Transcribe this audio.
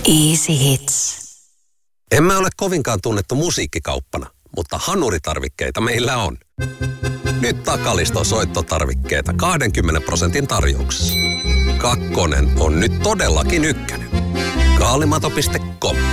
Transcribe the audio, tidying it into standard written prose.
Easy Hits. Emme ole kovinkaan tunnettu musiikkikauppana, mutta hanuritarvikkeita meillä on. Nyt Takaliston soittotarvikkeita 20% tarjouksessa. Kakkonen on nyt todellakin ykkönen. Kaalimato.com